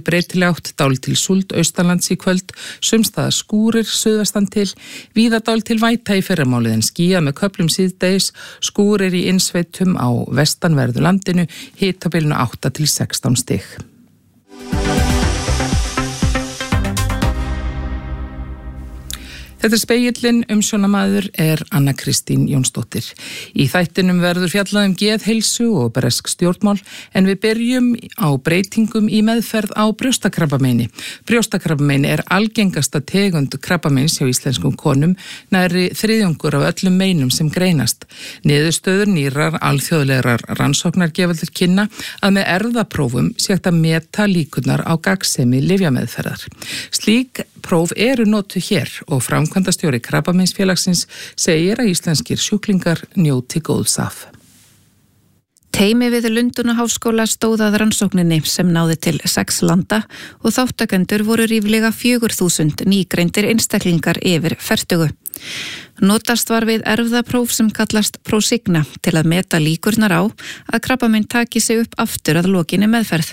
breytileg átt, dálítil súld austanlands í kvöld, sums staðar skúrir suðvestan til, víða dálítil væta í fyrramálið en skýjað með köflum síðdegis, skúrir í innsveitum á vestanverðu landinu, hitabilinu 8 til 16 stig. Þetta Spegillinn, umsjónamaður Anna Kristín Jónsdóttir. Í þættinum verður fjallað geðheilsu og bresk stjórnmál en við byrjum á breytingum í meðferð á brjóstakrabbameini. Brjóstakrabbameini algengasta tegund krabbameins hjá íslenskum konum, nærri þriðjungur af öllum meinum sem greinast. Niðurstöður nýrar alþjóðlegar rannsóknar gefa til kynna að með erfðaprófum sé hægt að meta líkurnar á gagnsemi lyfjameðferðar. Slík próf eru notuð hér og framkvæmdastjóri Krabbameinsfélagsins segir að íslenskir sjúklingar njóti góðs af. Teymi við Lundunaháskóla stóð að rannsókninni sem náði til 6 landa og þáttakendur voru ríflega 4.000 nýgreindir einstaklingar yfir 40. Notast var við erfðapróf sem kallast Prosigna til að meta líkurnar á að krabbamein taki sig upp aftur að lokinni meðferð.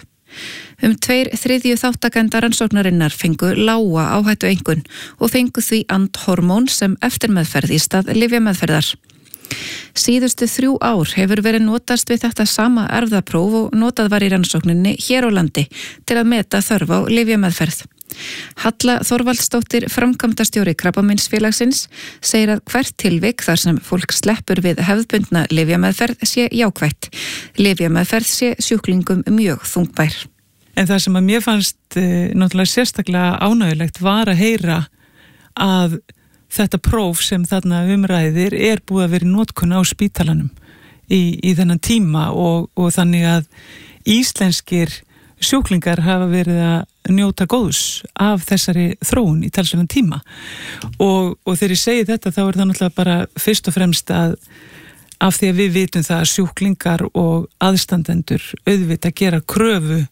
2/3 þáttakenda rannsóknarinnar fengu lága áhættu einkunn og fengu því andhormón sem eftirmeðferð í stað lyfjameðferðar. Síðustu 3 ár hefur verið notast við þetta sama erfðapróf og notað var í rannsókninni hér á landi til að meta þörf á lyfjameðferð. Halla Þorvaldsdóttir, framkvæmdastjóri Krabbameinsfélagsins, segir að hvert tilvik þar sem fólk sleppur við hefðbundna lyfjameðferð sé jákvætt. Lyfjameðferð sé sjúklingum mjög þungbær. En það sem að mér fannst náttúrulega sérstaklega ánægjulegt var að heyra að þetta próf sem þarna umræðir búið að vera í notkun á spítalanum í þennan tíma og þannig að íslenskir sjúklingar hafa verið að njóta góðs af þessari þróun í talsverðan tíma og þegar ég segi þetta þá það náttúrulega bara fyrst og fremst að af því að við vitum það að sjúklingar og aðstandendur auðvitað gera kröfu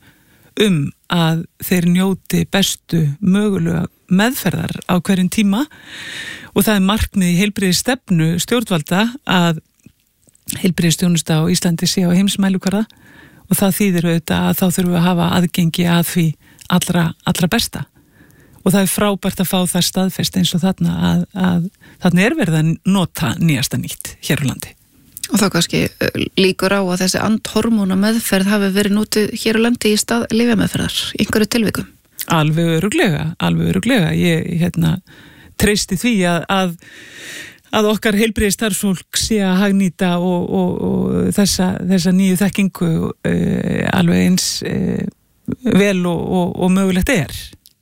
að þeir njóti bestu mögulega meðferðar á hverjum tíma og það markmið í heilbrigðisstefnu stjórnvalda að heilbrigðisþjónusta á Íslandi sé á heimsmælikvarða og það þýðir auðvitað að þá þurfum við að hafa aðgengi að því allra besta og það frábært að fá það staðfest eins og þarna að þarna verið að nota nýjasta nýtt hér á landi. Og þá kannski líkur á að þessi andhormóna meðferð hafi verið notið hér á landi í stað lyfjameðferðar, einhverju tilvikum? Alveg örugglega. Ég treysti því að okkar heilbrigðisstarfsfólk sé að hagnýta og þessa nýju þekkingu alveg eins vel og mögulegt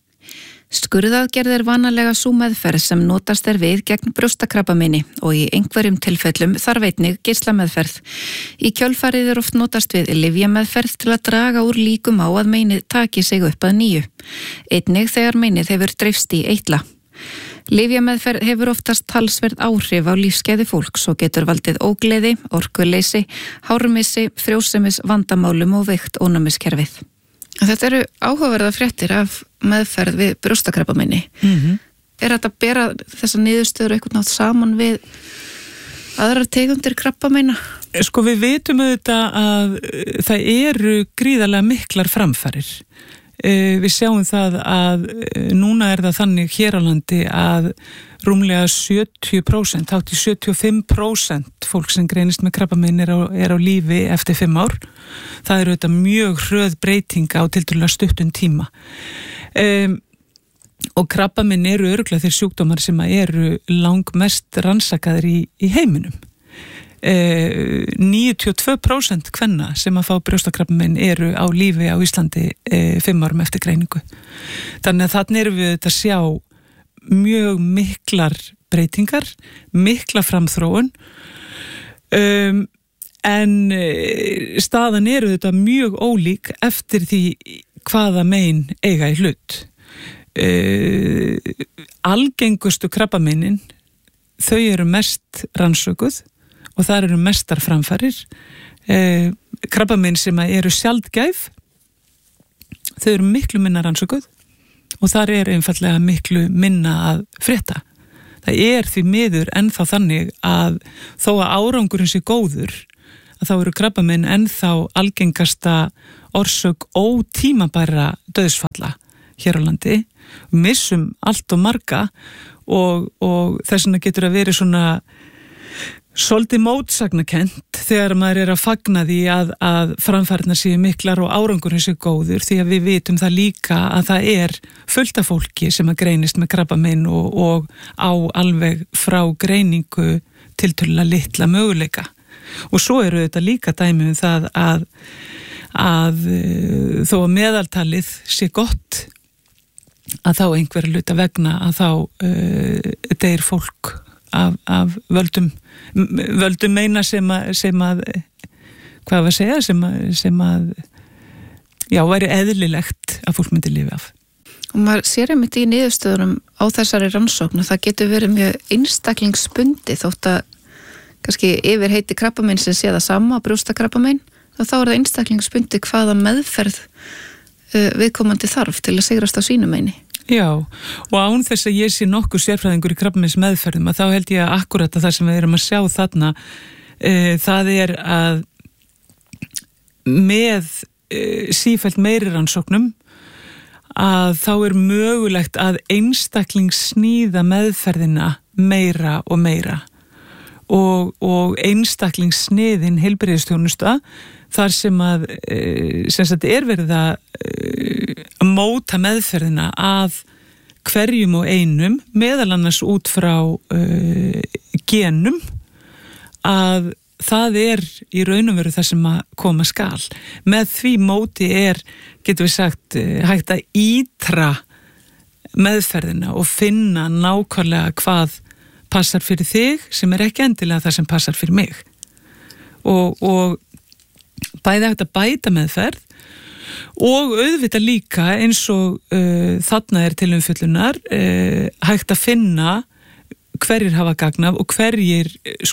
Skurðaðgerð vanalega sú meðferð sem notast við gegn brjóstakrabbameini og í einhverjum tilfellum þarf einnig geislameðferð. Í kjölfarið oft notast við lyfjameðferð til að draga úr líkum á að meinið taki sig upp að nýju. Einnig þegar meinið hefur dreifst í eitla. Lyfjameðferð hefur oftast talsverð áhrif á lífskeiði fólks og getur valdið ógleði, orkuleysi, hármissi, frjósemis vandamálum og veikt ónæmiskerfið. Þetta eru áhugaverða fréttir af meðferð við brjóstakrabbameini. Þetta að bera þessa niðurstöður eitthvað nátt saman við aðrar tegundir krabbameina? Sko við vitum auðvitað að það eru gríðarlega miklar framfarir. Við sjáum það að núna það þannig hér á landi að rúmlega 70%, hátt í 75% fólk sem greinist með krabbamein á lífi eftir 5 ár. Það eru auðvitað mjög hröð breyting á tiltölulega stuttum tíma. Og krabbamein eru örugglega þeir sjúkdómar sem eru langmest rannsakaðir í heiminum. 92% kvenna sem að fá brjóstakrabbamein eru á lífi á Íslandi 5 árum eftir greiningu. Þannig að þarna erum við að sjá mjög miklar breytingar, mikla framþróun en staðan eru þetta mjög ólík eftir því hvaða mein eiga í hlut. Algengustu krabbameinin þau eru mest rannsökuð og það eru mestar framfarir. Krabbamein sem eru sjaldgæf, þau eru miklu minna rannsökuð og þar einfallega miklu minna að frétta. Það því miður ennþá þannig að þó að árangurinn sé góður, að þá eru krabbamein ennþá algengasta orsök ótímabæra dauðsfalla hér á landi. Missum allt og marga og þess vegna getur að vera svona svolítið mótsagnakent þegar maður að fagna því að framfærnar séu miklar og árangurinn séu góður, því að við vitum það líka að það fullt af fólki sem að greinist með krabbamein og á alveg frá greiningu tiltölulega litla möguleika. Og svo eru þetta líka dæmi það að þó að meðaltalið sé gott, að þá einhverja hluta vegna að þá deyr fólk af völdum meina sem að hvað var að segja, sem að já, væri eðlilegt að fólk myndi lifa af. Og maður sér einmitt í niðurstöðunum á þessari rannsókn og það getur verið mjög einstaklingsbundi þótt að kannski yfir heiti krabbamein sem sé það sama, brjóstakrabbamein, þá er það einstaklingsbundi hvaða meðferð viðkomandi þarf til að sigrast á sínu meini. Já, og án þess að ég sé nokkuð sérfræðingur í krabbameins meðferðum að þá held ég að akkurat að það sem við erum að sjá þarna það að með sífellt meiri rannsóknum að þá mögulegt að einstaklingsnýða meðferðina meira og meira og einstaklingsniðin heilbrigðisþjónusta þar sem að verið að móta meðferðina að hverjum og einum meðal annars út frá genum að það í raun og veru það sem að koma skal. Með því móti getum við sagt, hægt að ítra meðferðina og finna nákvæmlega hvað passar fyrir þig sem ekki endilega það sem passar fyrir mig. Og bæði hægt að bæta meðferð og auðvitað líka eins og þarna til umfjöllunar hægt að finna hverjir hafa gagn af og hverjir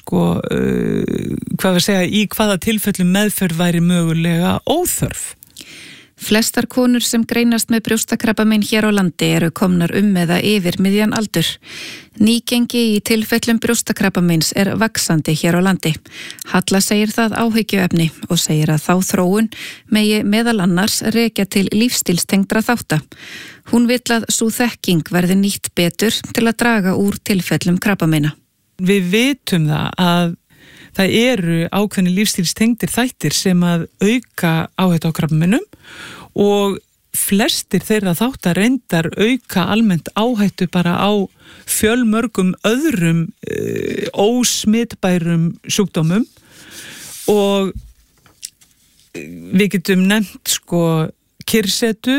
í hvaða tilfellum meðferð væri mögulega óþörf. Flestar konur sem greinast með brjóstakrabbamein hér á landi eru komnar eða yfir miðjan aldur. Nýgengi í tilfellum brjóstakrabbameins vaxandi hér á landi. Halla segir það áhyggjuefni og segir að þá þróun megi meðal annars rekja til lífstílstengdra þátta. Hún vill að sú þekking verði nýtt betur til að draga úr tilfellum krabbameina. Við vitum að það eru ákveðni lífstílstengdir þættir sem að auka áhættu á krabbameinum og flestir þeirra þáttar reyndar auka almennt áhættu bara á fjölmörgum öðrum ósmitbærum sjúkdómum og við getum nefnt kyrrsetu,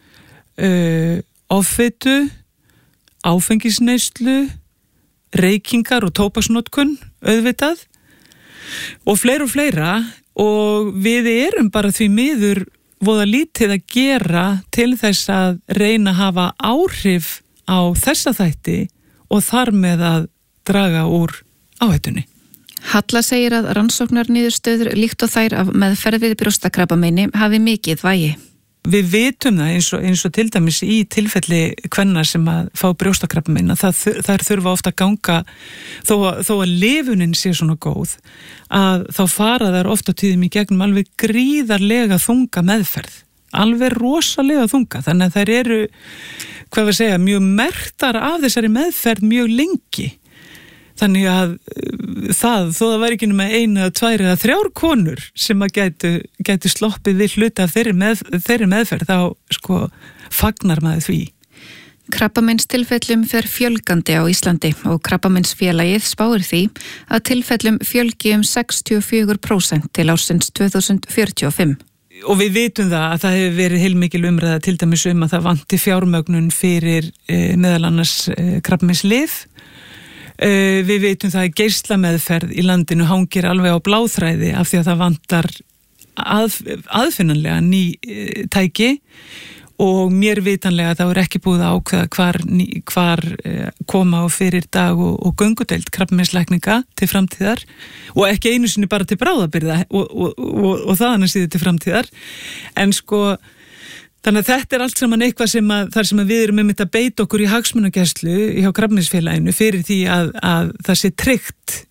offitu, áfengisneyslu, reykingar og tóbaksnotkun auðvitað og fleira og við erum bara því miður voða lítið að gera til þess að reyna að hafa áhrif á þessa þætti og þar með að draga úr áhættunni. Halla segir að rannsóknarniðurstöður líkt og þær af meðferð við brjóstakrabbameini hafi mikið vægi. Við vitum það eins og til dæmis í tilfelli kvenna sem að fá brjóstakrabbamein að þær þurfa ofta að ganga þó að lifunin sé svona góð að þá fara þær ofta tíðum í gegnum alveg gríðarlega þunga meðferð, alveg rosalega þunga, þannig að þær eru mjög merktar af þessari meðferð mjög lengi. Þannig að þó það væri ekki nema 1 eða 2 eða 3 konur sem að gætu sloppið við hluta af þeirri meðferð þá fagnar maður því. Krabbameinstilfellum fer fjölgandi á Íslandi og Krabbameinsfélagið spáir því að tilfellum fjölgi 64% til ársins 2045. Og við vitum það að það hefur verið heilmikil umræða til dæmis að það vanti fjármögnun fyrir meðal annars krabbameinslyf. Við veitum það að geislameðferð í landinu hangir alveg á bláþræði af því að það vantar aðfinnanlega ný tæki og mér vitanlega þá ekki búið að ákveða hvar koma á fyrir dag og göngudeild krabbameinslækninga til framtíðar og ekki einu sinni bara til bráðabirgða og þaðan síður til framtíðar en þannig að þetta allt saman eitthvað þar sem við erum að beita okkur í hagsmunagæslu hjá Krabbameinsfélaginu fyrir því að það sé tryggt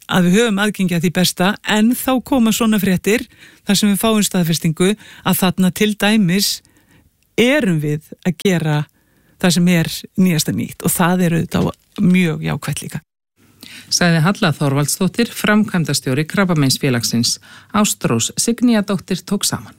að við höfum aðgengi að því besta, en þá koma svona fréttir þar sem við fáum staðfestingu að þarna til dæmis erum við að gera það sem nýjasta nýtt og það auðvitað mjög jákvætt líka. Sagði Halla Þorvaldsdóttir, framkvæmdastjóri Krabbameinsfélagsins. Ástrós Signíadóttir tók saman.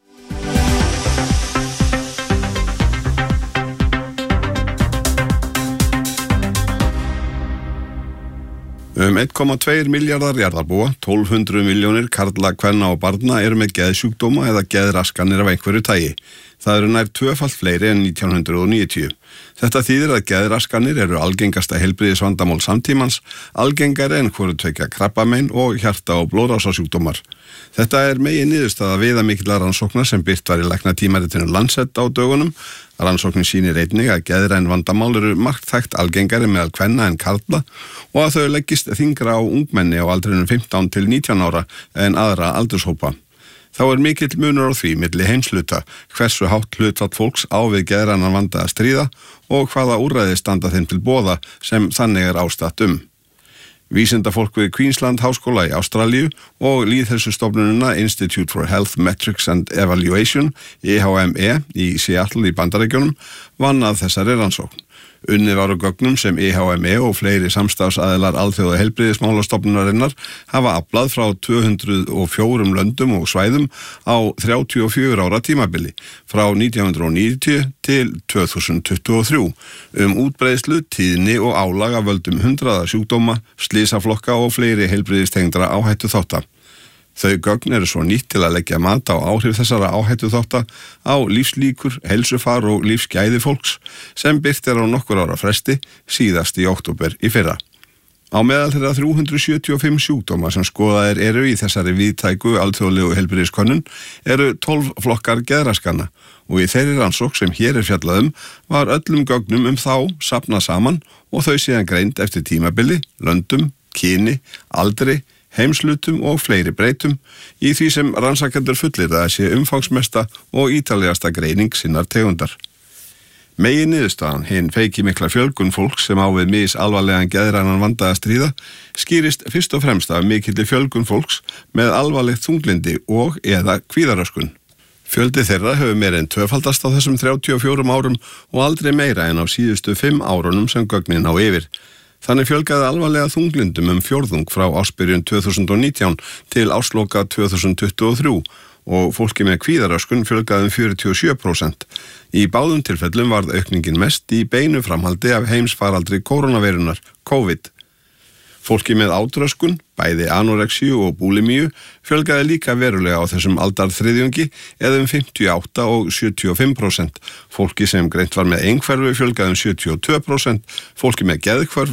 1,2 milljarðar jarðarbúa, 1200 milljónir karla, kvenna og barna eru með geðsjúkdóma eða geðraskanir af einhverju tagi. Það eru nær tvöfalt fleiri en 1990. Þetta þýðir að geðraskanir eru algengasta heilbrigðisvandamál samtímans, algengari en hvoru tveggja krabbamein og hjarta- og blóðrásasjúkdómar. Þetta megin niðurstaða viðamikilla rannsóknar sem birt var í læknatímaritinu Lancet á dögunum. Rannsóknin sýnir einnig að geðræn vandamál eru marktækt algengari meðal kvenna en karla og að þau leggist þyngra á ungmenni á aldrinum 15 til 19 ára en aðra aldurshópa. Þá mikill munur á því milli heimsluta, hversu hátt hlutfall fólks á við geðrænan vanda að stríða og hvaða úrræði standa þeim til boða sem þannig ástatt Vísindafólk við Queensland háskóla í Ástralíu og lýðheilsustofnunina Institute for Health Metrics and Evaluation, IHME, í Seattle í Bandaríkjunum, vann að þessari rannsókn. Unnið var á gögnum sem IHME og fleiri samstarfsaðilar alþjóða heilbrigðismálastofnunarinnar hafa aflað frá 204 löndum og svæðum á 34 ára tímabili, frá 1990 til 2023, útbreiðslu, tíðni og álag af völdum 100 sjúkdóma, slysaflokka og fleiri heilbrigðistengdra áhættu þátta. Þau gögn eru svo nýtt til að leggja mat á áhrif þessara áhættu þátta á lífslíkur, heilsufar og lífsgæði fólks sem birt á nokkur ára fresti síðast í október í fyrra. Á meðal þeirra 375 sjúkdóma sem skoðaðir eru í þessari víðtæku alþjóðlegu heilbrigðiskönnun eru 12 flokkar geðraskana og í þeirri rannsókn sem hér fjallað var öllum gögnum þá safnað saman og þau síðan greind eftir tímabili, löndum, kyni, aldri, heimslutum og fleiri breytum í því sem rannsakendur fullir að sé umfangsmesta og ítalegasta greining sinnar tegundar. Megin niðurstaðan, hinn feikimikla fjölgun fólks sem á við misalvarlegan geðrænan vanda að stríða, skýrist fyrst og fremst af mikilli fjölgun fólks með alvarlegt þunglindi og eða kvíðaröskun. Fjöldi þeirra hefur meira en tvöfaldast á þessum 34 árum og aldrei meira en á síðustu 5 árunum sem gögnin á yfir. Þannig fjölgaði alvarlega þunglindum fjórðung frá ársbyrjun 2019 til ársloka 2023 og fólki með kvíðaröskun fjölgaði 47%. Í báðum tilfellum varð aukningin mest í beinu framhaldi af heimsfaraldri kórónuveirunar, COVID. Fólki með átröskun, bæði anorexíu og búlimíu, fjölgaði líka verulega á þessum aldarþriðjungi eða 58 og 75%. Fólki sem greint var með einhverfu fjölgaði 72%, fólki með geðhvörf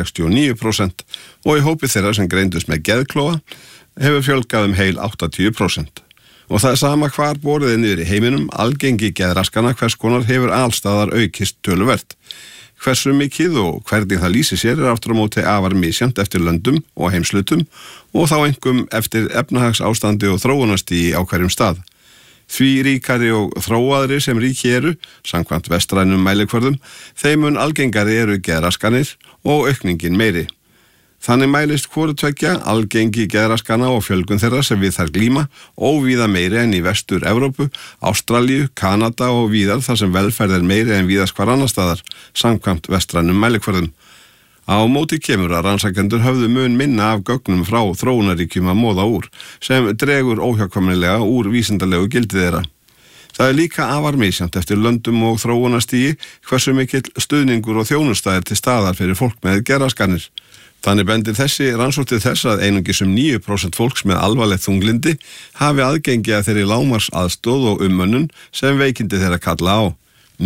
69% og í hópi þeirra sem greindust með geðklóa hefur fjölgað heil 80%. Og það sama hvar borðið niður í heiminum, algengi geðraskana hvers konar hefur alstaðar aukist töluvert. Hversu mikið og hvernig það lýsir sér aftur á móti afar misjant eftir löndum og heimslutum og þá einkum eftir efnahagsástandi og þróunarstigi á hverjum stað. Því ríkari og þróaðri sem ríki eru, samkvæmt vestrænum mælikvörðum, þeim mun algengari eru geðraskanir og aukningin meiri. Þannig mælist hvoru tveggja algengi geðraskana og fjölgun þeirra sem við þær glíma óvíða meiri en í Vestur-Evrópu, Ástralíu, Kanada og víðar þar sem velferð meiri en víðast hvar annar staðar, samkvæmt vestrænum mælikvörðum. Á móti kemur að rannsakendur höfðu mun minna af gögnum frá þróunaríkjum að móða úr, sem dregur óhjákvæmilega úr vísindalegu gildi þeirra. Það líka afar misjant eftir löndum og þróunarstigi hversu mikill stuðningur og þjónustæðir til staðar fyrir fólk með geðraskanir. Þannig bendir þessi rannsókn til þess að einungis 9% fólks með alvarlegt þunglindi hafi aðgengi að þeirri lágmarks aðstoð og umönnun sem veikindi þeirra kalla á.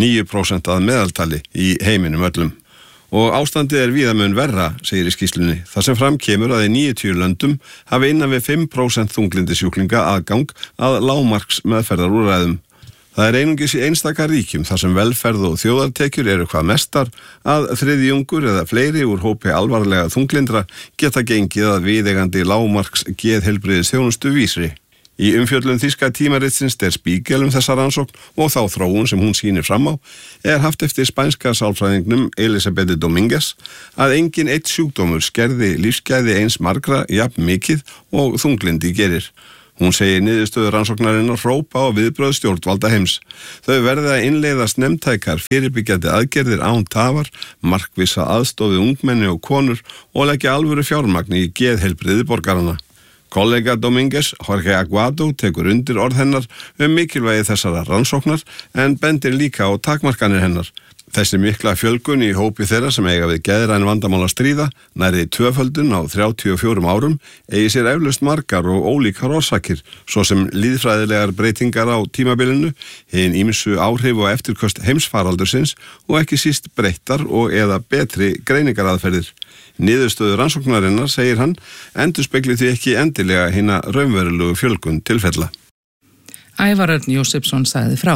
9% að meðaltali í heiminum öllum. Og ástandið víða mun verra, segir í skýrslunni, þar sem fram kemur að í 90 löndum hafi innan við 5% þunglindisjúklinga aðgang að lágmarks meðferðarúrræðum. Það einungis í einstaka ríkjum þar sem velferð og þjóðartekjur eru hvað mestar að þriðjungur eða fleiri úr hópi alvarlega þunglindra geta gengið að viðeigandi lágmarks geðheilbrigðisþjónustu vísri. Í umfjöllun þýska tímaritsins Der Spiegel þessa rannsókn og þá þróun sem hún sýnir fram á er haft eftir spænska sálfræðingnum Elisabeth Dominguez að engin eitt sjúkdómur skerði lífsgæði eins margra jafn mikið og þunglindi gerir. Hún segir niðurstöður rannsóknarinnar hrópa á viðbrögð stjórnvalda heims. Þau verði að innleiða snemmtækar fyrirbyggjandi aðgerðir án tafar, markvissa aðstofi ungmenni og konur og leggja alvöru fjármagni í geðheilbrigði borgarana. Kollega Dominguez, Jorge Aguado, tekur undir orð hennar mikilvægi þessara rannsóknar en bendir líka á takmarkanir hennar. Þessi mikla fjölgun í hópi þeirra sem eiga við geðræn vandamál að stríða, nærri tvöföldun á 34 árum, eigi sér eflaust margar og ólíkar orsakir, svo sem lýðfræðilegar breytingar á tímabilinu, hin ýmsu áhrif og eftirköst heimsfaraldursins og ekki síst breyttar og eða betri greiningaraðferðir. Niðurstöður rannsóknarinnar, segir hann, endurspegli því ekki endilega hina raunverulegu fjölgun tilfella. Ævar Örn Jósefsson sagði frá.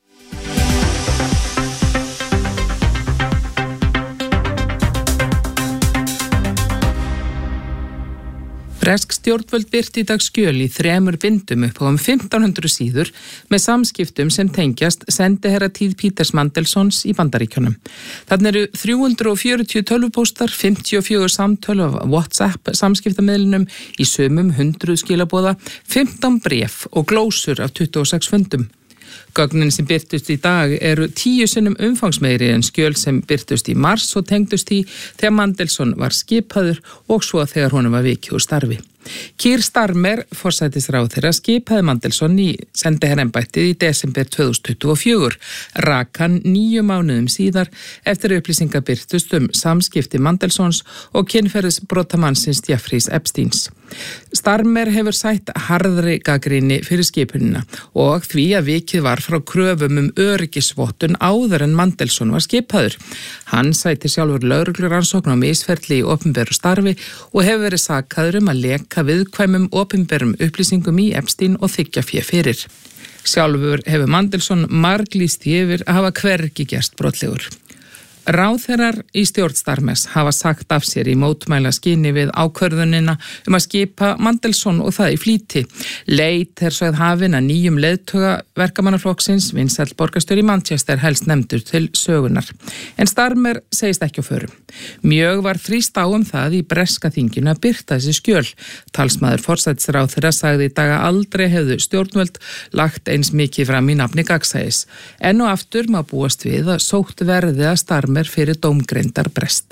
Bresk stjórnvöld birti í dag skjöl í 3 bindum upp á 1500 síður með samskiptum sem tengjast sendiherratíð Peters Mandelsons í Bandaríkjunum. Þarna eru 340 tölvupóstar, 54 samtöl af WhatsApp samskiptamiðlunum í sumum 100 skilaboða, 15 bréf og glósur af 26 fundum. Gögnin sem birtust í dag eru 10 sinnum umfangsmeiri en skjöl sem birtust í mars og tengdust í þegar Mandelson var skipaður og svo þegar honum var vikið úr starfi. Keir Starmer, forsætisráðherra, skipaði Mandelson í sendiherraembættið í desember 2024, rak hann 9 mánuðum síðar eftir upplýsingar birtust samskipti Mandelsons og kynferðisbrotamannsins Jeffreys Epsteins. Starmer hefur sætt harðri gagnrýni fyrir skipunina og því að vikið var frá kröfum öryggisvottun áður en Mandelson var skipaður. Hann sætti sjálfur lögreglurannsókn á misferli í opinberu starfi og hefur verið sakaður að leka viðkvæmum opinberum upplýsingum í Epstein og þiggja fé fyrir. Sjálfur hefur Mandelson marglýst yfir að hafa hvergi gerst brotlegur. Ráðherrar í stjórn Starmers hafa sagt af sér í mótmæla skyni við ákvörðunina að skipa Mandelson og það í flýti. Leit sögð hafin að nýjum leiðtoga verkamannaflokksins, vinsæll borgarstjóri í Manchester, helst nefndur til sögunar. En Starmer segist ekki á förum. Mjög var þrýst á það í breska þinginu að birta þessi skjöl. Talsmaður forsætisráðherra sagði í dag að aldrei hefðu stjórnvöld lagt eins mikið fram í nafni gagnsæis. Enn og aftur má búast við að sótt verði að Starmer fyrir dómgreindar brest.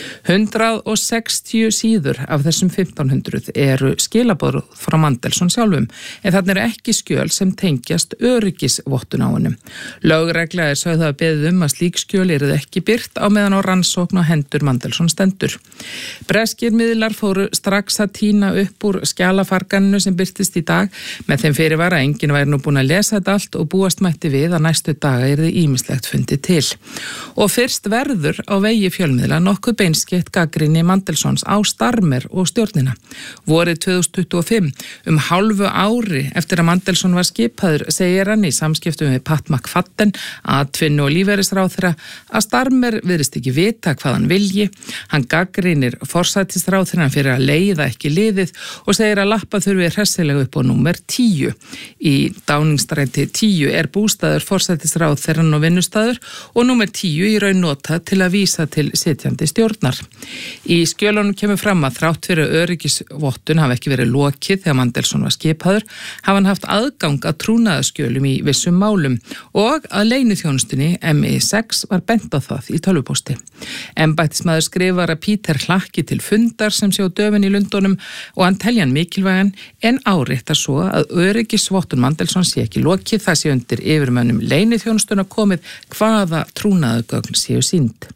160 síður af þessum 1500 eru skilaboð frá Mandelson sjálfum, en þarna eru ekki skjöl sem tengjast öryggisvottun á honum. Lögregla sögð að beðið að slík skjöl eru ekki birt á meðan á rannsókn og hendur Mandelson stendur. Breskir miðlar fóru strax að tína upp úr skjalafarganinu sem birtist í dag með þeim fyrirvara að enginn væri nú búin að lesa þetta allt og búast mætti við að næstu daga yrði ýmislegt fundið til. Og fyrst verður á vegi fjölmiðla nokkuð beinskeytt gagnrýni Mandelsons á Starmer og stjórnina. Vorið 2025, hálfu ári eftir að Mandelson var skipaður, segir hann í samskiptum við Pat McFadden, atvinnu og lífeyrisráðherra, að Starmer virðist ekki vita hvað hann vilji. Hann gagnrýnir forsætisráðherrann fyrir að leiða ekki liðið og segir að lappa þurfi hressilega upp á númer 10. Í Downingstræti 10 er bústaður forsætisráðherrann og vinnustaður og númer 10 í raun notað til að vísa til sitjandi stjórnar. Í skjölunum kemur fram að þrátt fyrir öryggisvottun hafi ekki verið lokið þegar Mandelson var skipaður, hafa hann haft aðgang að trúnaðarskjölum í vissum málum og að leyniþjónustunni MI6 var bent á það í tölvupósti. Embættismaður skrifar að Peter hlakki til fundar sem sé á döfin í Lundunum og hann telja hann mikilvægan en áréttar svo að öryggisvottun Mandelson sé ekki lokið, það sé undir yfirmönnum leyniþjónustuna komið hvaða trúnaðargögn séu sýnd.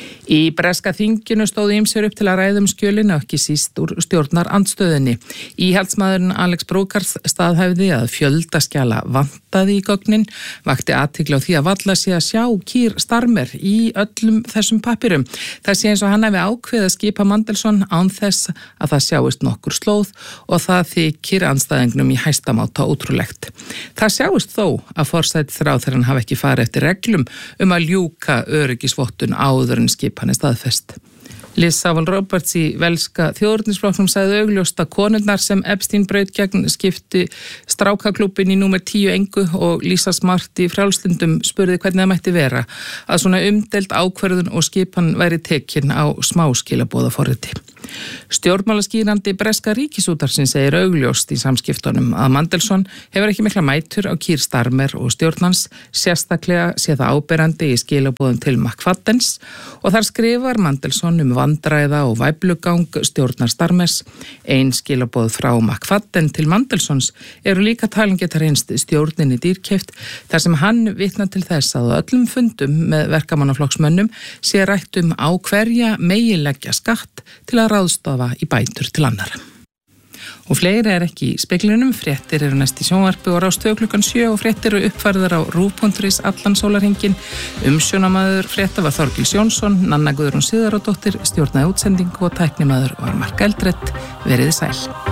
Í breska þinginu stóðu ýmsir upp til að ræða skjölin og ekki síst úr stjórnar andstöðinni. Íhaldsmaðurinn Alex Brokars staðhæfði að fjöldaskjala vantaði í gögnin, vakti athygli á því að varla sé að sjá Keir Starmer í öllum þessum pappirum. Það sé eins og hann hefði ákveðið að skipa Mandelson án þess að það sjáist nokkur slóð og það þykir andstæðingnum í hæstamáta ótrúlegt. Það sjáist þó að forsætisráðherrann hafi ekki farið eftir reglum að ljúka öryggisvottun áður en skipa hann er staðfest. Liz Saville Roberts í velska þjóðernisflokknum sagði augljóst að konurnar sem Epstein braut gegn skipti strákaklúbbin í númer 10 engu og Lisa Smart í Frjálslyndum spurði hvernig það mætti vera að svona umdeild ákvörðun og skipan væri tekin á smáskilaboðaforriti. Stjórnmálaskýrandi breska ríkisútvarpsins segir augljóst í samskiptunum að Mandelson hefur ekki mikla mætur á Keir Starmer og stjórnans, sérstaklega sé það áberandi í skilaboðum til McFaddens og þar skrifar Mandelson vandræða og væflugang stjórnar Starmers. Ein skilaboð frá McFadden til Mandelsons eru líka talin geta reynst stjórninni dýrkeypt þar sem hann vitnar til þess að á öllum fundum með verkamannaflokksmönnum sé rætt á hverja megi leggja skatt til að ráðstafa í bætur til annarra. Og fleiri ekki í speglinum, fréttir eru næst í sjónvarpi og Rás 2 klukkan 7 og fréttir eru uppfærðar á RÚV.is allan sólarhringinn. Umsjónamaður frétta var Þorgils Jónsson, Nanna Guðrún Sigurðardóttir stjórnaði útsendingu og tæknimaður var Mark Eldrett. Veriði sæl.